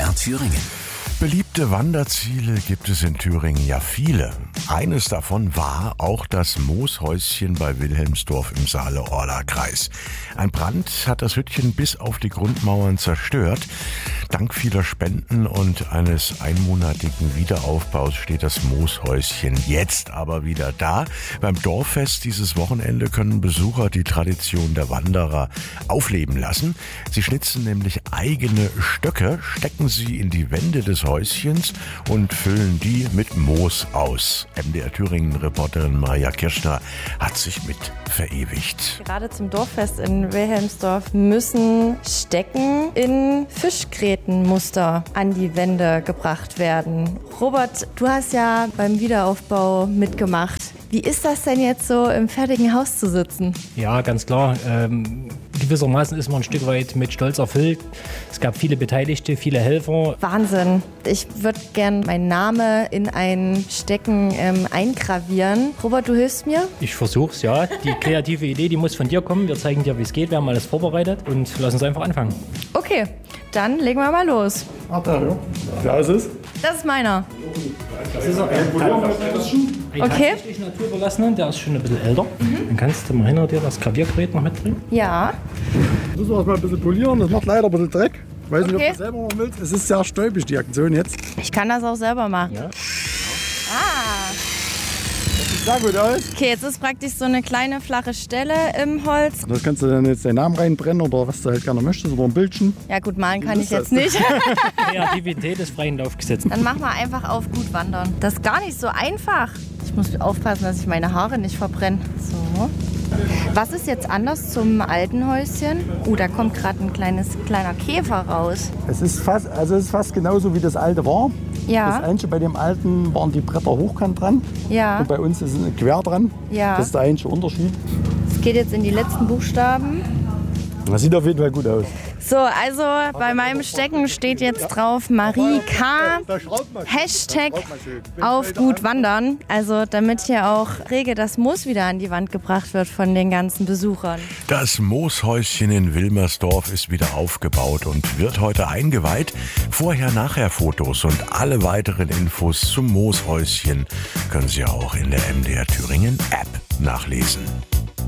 MDR Thüringen. Beliebte Wanderziele gibt es in Thüringen ja viele. Eines davon war auch das Mooshäuschen bei Wilhelmsdorf im Saale-Orla-Kreis. Ein Brand hat das Hüttchen bis auf die Grundmauern zerstört. Dank vieler Spenden und eines einmonatigen Wiederaufbaus steht das Mooshäuschen jetzt aber wieder da. Beim Dorffest dieses Wochenende können Besucher die Tradition der Wanderer aufleben lassen. Sie schnitzen nämlich eigene Stöcke, stecken sie in die Wände des Häuschens und füllen die mit Moos aus. MDR Thüringen-Reporterin Maja Kirschner hat sich mit verewigt. Gerade zum Dorffest in Wilhelmsdorf müssen Stecken in Fischgrätenmuster an die Wände gebracht werden. Robert, du hast ja beim Wiederaufbau mitgemacht. Wie ist das denn jetzt so im fertigen Haus zu sitzen? Ja, ganz klar. Gewissermaßen ist man ein Stück weit mit Stolz erfüllt. Es gab viele Beteiligte, viele Helfer. Wahnsinn. Ich würde gern meinen Namen in ein Stecken eingravieren. Robert, du hilfst mir? Ich versuch's, ja. Die kreative Idee, die muss von dir kommen. Wir zeigen dir, wie es geht. Wir haben alles vorbereitet und lass uns einfach anfangen. Okay, dann legen wir mal los. Ja, ist es? Das ist meiner. Das ist ein Okay. tatsächlich naturbelassenen, der ist schon ein bisschen älter. Dann kannst du mal hinter dir das Graviergerät noch mitbringen. Ja. Müssen wir das mal ein bisschen polieren, das macht leider ein bisschen Dreck. Ich weiß nicht, ob Okay. du selber noch willst. Es ist sehr stäubig, die Aktion jetzt. Ich kann das auch selber machen. Ja. Ah. Sieht sehr gut aus. Okay, jetzt ist praktisch so eine kleine flache Stelle im Holz. Das kannst du dann jetzt deinen Namen reinbrennen oder was du halt gerne möchtest oder ein Bildchen. Ja gut, malen kann ich ist jetzt nicht. Kreativität ist freien Lauf gesetzt. Dann machen wir einfach auf gut wandern. Das ist gar nicht so einfach. Ich muss aufpassen, dass ich meine Haare nicht verbrenne. So. Was ist jetzt anders zum alten Häuschen? Da kommt gerade ein kleiner Käfer raus. Es ist fast genauso wie das alte war. Das Ja, Einzige bei dem alten waren die Bretter hochkant dran ja, und bei uns ist es quer dran. ja. Das ist der einzige Unterschied. Es geht jetzt in die letzten Buchstaben. Das sieht auf jeden Fall gut aus. So, also bei meinem Stecken steht jetzt drauf Marie K. Hashtag auf gut wandern. Also damit hier auch rege das Moos wieder an die Wand gebracht wird von den ganzen Besuchern. Das Mooshäuschen in Wilmersdorf ist wieder aufgebaut und wird heute eingeweiht. Vorher-Nachher-Fotos und alle weiteren Infos zum Mooshäuschen können Sie auch in der MDR Thüringen App nachlesen.